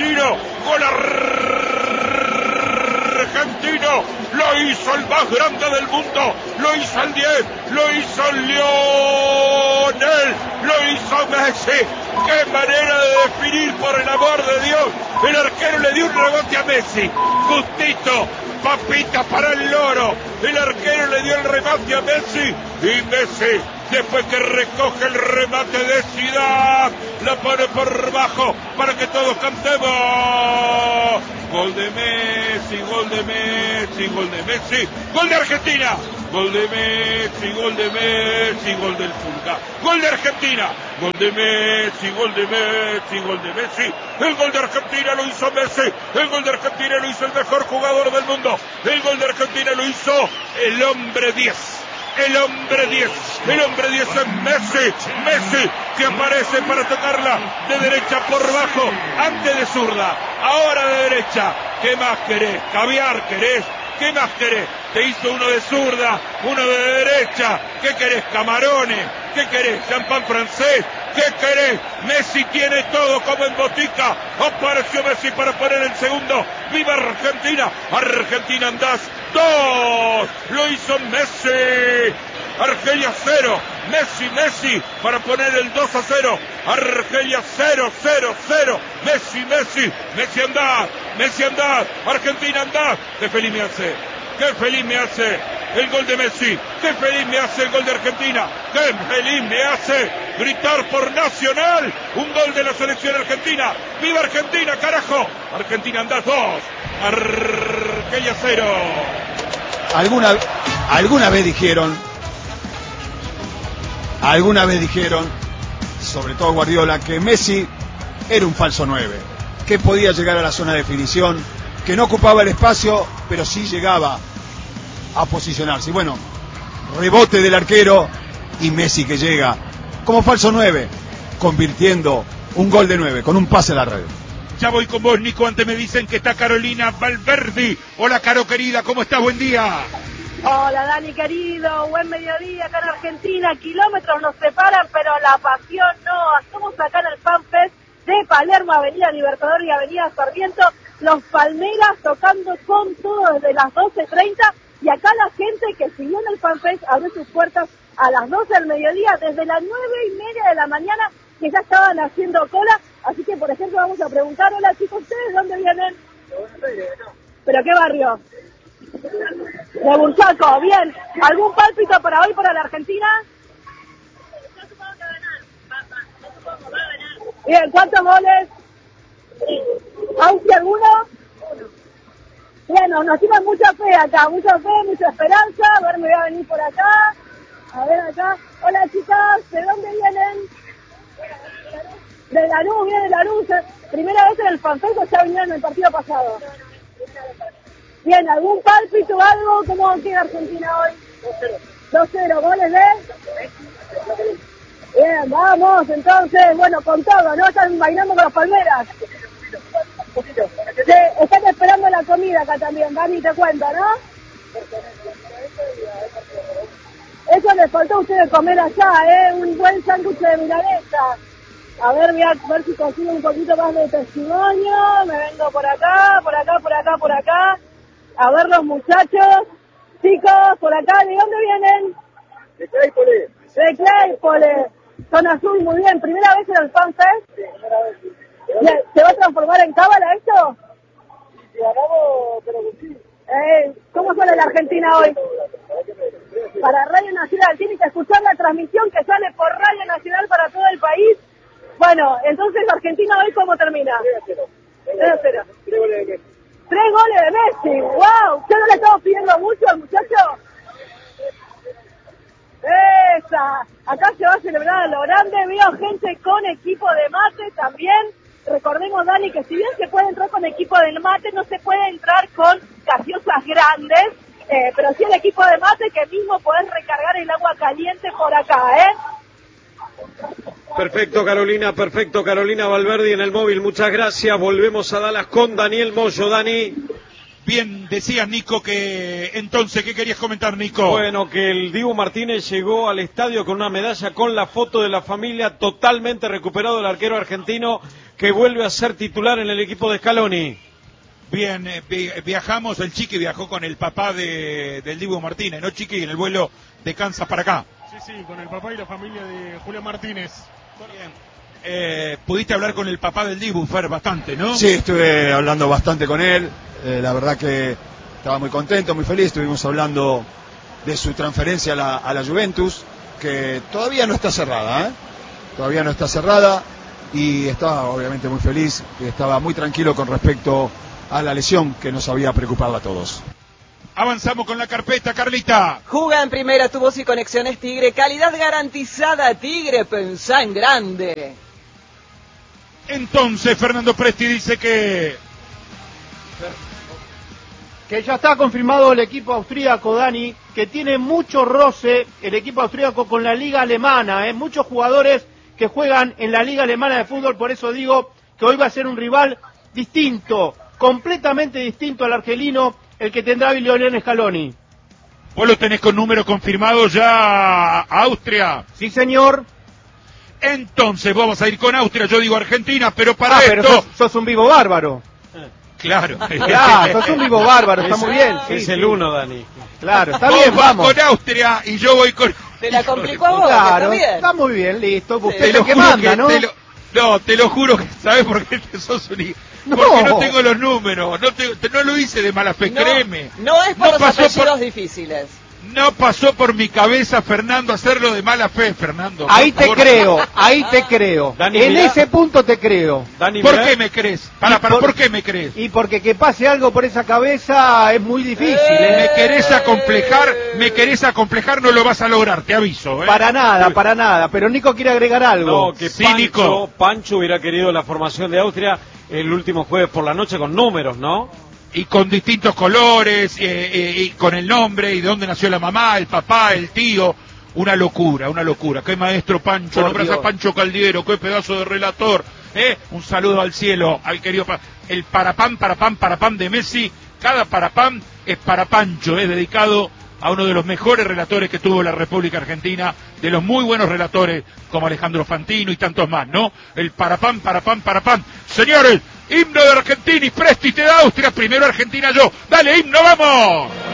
argentino. Gol argentino. Lo hizo el más grande del mundo. Lo hizo el 10. Lo hizo Lionel. Lo hizo Messi. ¡Qué manera de definir, por el amor de Dios! El arquero le dio un rebote a Messi. Justito. Papita para el loro. El arquero le dio el remate a Messi. Y Messi, después que recoge el remate de Zidane, la pone por bajo para que todos cantemos. Gol de Messi, gol de Messi, gol de Messi, gol de Argentina. Gol de Messi, gol de Messi, gol del Pulga. Gol de Argentina. Gol de Messi, gol de Messi, gol de Messi. El gol de Argentina lo hizo Messi. El gol de Argentina lo hizo el mejor jugador del mundo. El gol de Argentina lo hizo el hombre 10. El hombre 10. El hombre 10 es Messi. Messi que aparece para tocarla de derecha por bajo. Antes de zurda. Ahora de derecha. ¿Qué más querés? ¿Caviar querés? ¿Qué más querés? Te hizo uno de zurda, uno de derecha. ¿Qué querés? Camarones. ¿Qué querés? Champán francés. ¿Qué querés? Messi tiene todo como en botica. Apareció Messi para poner el segundo. ¡Viva Argentina! Argentina andás 2. Lo hizo Messi. Argelia 0. Messi para poner el 2-0. Argelia 0. Messi andá. Argentina andá. Qué feliz me hace el gol de Messi. Qué feliz me hace el gol de Argentina. Qué feliz me hace gritar por Nacional un gol de la selección argentina. ¡Viva Argentina, carajo! Argentina andá 2. Argelia 0. Alguna vez dijeron, sobre todo Guardiola, que Messi era un falso 9, que podía llegar a la zona de definición, que no ocupaba el espacio, pero sí llegaba a posicionarse. Y bueno, rebote del arquero y Messi que llega como falso 9, convirtiendo un gol de 9 con un pase a la red. Ya voy con vos, Nico. Antes me dicen que está Carolina Valverde. Hola, Caro querida, ¿cómo estás? Buen día. Hola, Dani querido, buen mediodía acá en Argentina. Kilómetros nos separan, pero la pasión no. Estamos acá en el FanFest de Palermo, Avenida Libertador y Avenida Sarmiento. Los Palmeras tocando con todo desde las 12:30. Y acá la gente que siguió en el FanFest abrió sus puertas a las 12 del mediodía, desde las 9:30 de la mañana, que ya estaban haciendo cola. Así que, por ejemplo, vamos a preguntar, hola chicos, ¿ustedes dónde vienen? De Buenos Aires, ¿no? ¿Pero qué barrio? De Bursaco, bien. ¿Algún pálpito para hoy para la Argentina? Yo supongo que va a ganar. Bien, ¿cuántos goles? ¿Aunque alguno? Bueno, nos tienen mucha fe acá, mucha esperanza. A ver, me voy a venir por acá. A ver acá. Hola chicas, ¿de dónde vienen? De Lanús, viene de Lanús. ¿Primera vez en el FanFest o ya vinieron en el partido pasado? Bien, ¿algún pálpito o algo? ¿Cómo queda Argentina hoy? 2-0, ¿goles de? Bien, vamos, entonces, bueno, con todo, ¿no? Están bailando con las palmeras. Sí, están esperando la comida acá también, Dani, te cuento, ¿no? Eso les faltó a ustedes comer allá, un buen sándwich de milanesa. A ver, voy a ver si consigo un poquito más de testimonio. Me vengo por acá. A ver los muchachos. Chicos, por acá, ¿de dónde vienen? De Claypole. De Claypole. Zona azul, muy bien. ¿Primera vez en el FanFest? Sí, primera vez. ¿Se va a transformar en cábala esto? Si ganamos, pero que sí. ¿Cómo suena la Argentina hoy? Para Radio Nacional. Tiene que escuchar la transmisión que sale por Radio Nacional para todo el país. Bueno, entonces Argentina hoy, ¿cómo termina? 3-0. 3-0. 3 goles de Messi. 3 goles de Messi. ¡Wow! ¿Ya no le estamos pidiendo mucho al muchacho? ¡Esa! Acá se va a celebrar a lo grande. Veo gente con equipo de mate también. Recordemos, Dani, que si bien se puede entrar con equipo de mate, no se puede entrar con gaseosas grandes. Pero sí el equipo de mate, que mismo podés recargar el agua caliente por acá, Perfecto, Carolina Valverde en el móvil, muchas gracias. Volvemos a Dallas con Daniel Moyo. Dani. Bien, decías, Nico, que entonces, ¿qué querías comentar, Nico? Bueno, que el Dibu Martínez llegó al estadio con una medalla con la foto de la familia, totalmente recuperado el arquero argentino, que vuelve a ser titular en el equipo de Scaloni. Bien, viajamos, el Chiqui viajó con el papá del Dibu Martínez, ¿no, Chiqui? En el vuelo de Kansas para acá. Sí, con el papá y la familia de Julián Martínez. Bien. Pudiste hablar con el papá del Dibu, Fer, bastante, ¿no? Sí, estuve hablando bastante con él. La verdad que estaba muy contento, muy feliz. Estuvimos hablando de su transferencia a la Juventus, que todavía no está cerrada, ¿eh? Todavía no está cerrada, y estaba obviamente muy feliz, y estaba muy tranquilo con respecto a la lesión que nos había preocupado a todos. Avanzamos con la carpeta, Carlita. Juga en primera, tu voz y conexiones Tigre, calidad garantizada. Tigre, pensá en grande. Entonces, Fernando Presti dice que ya está confirmado el equipo austríaco, Dani, que tiene mucho roce el equipo austríaco con la liga alemana, muchos jugadores que juegan en la liga alemana de fútbol, por eso digo que hoy va a ser un rival distinto, completamente distinto al argelino, el que tendrá Lionel Scaloni. vos lo tenés con número confirmado ya, Austria. Sí, señor. Entonces vamos a ir con Austria, yo digo Argentina, pero para pero esto... sos un vivo bárbaro. Claro. Sos un vivo bárbaro, está muy bien. Sí, es el uno, Dani. Claro, está vos bien, vas vamos. con Austria y yo voy con... Te la complicó a vos, Claro, que está bien. está muy bien, listo. Usted Te es lo el que juro manda, que ¿no? No, te lo juro que sabes por qué sos un... No. Porque no tengo los números, no lo hice de mala fe, créeme. No es por No los pasó apellidos difíciles. No pasó por mi cabeza, Fernando, hacerlo de mala fe, Fernando. Ahí por te favor. creo, ahí te creo. Dani, En mirá. ese punto te creo. Dani, ¿Por mirá. qué me crees? ¿Por qué me crees? Y porque que pase algo por esa cabeza es muy difícil, ¿eh? Me querés acomplejar, no lo vas a lograr, te aviso, ¿eh? Para nada. Pero Nico quiere agregar algo. No, que Sí, Nico. Pancho hubiera querido la formación de Austria el último jueves por la noche con números, ¿no? Y con distintos colores, y con el nombre, y de dónde nació la mamá, el papá, el tío. Una locura. Qué maestro Pancho, Por nombrás Dios. a Pancho Caldiero, qué pedazo de relator. Un saludo al cielo, al querido el parapam de Messi. Cada parapam es para Pancho, dedicado a uno de los mejores relatores que tuvo la República Argentina, de los muy buenos relatores como Alejandro Fantino y tantos más, ¿no? El parapam. Señores, himno de Argentina y Presti te da Austria, primero Argentina yo. Dale, himno, vamos.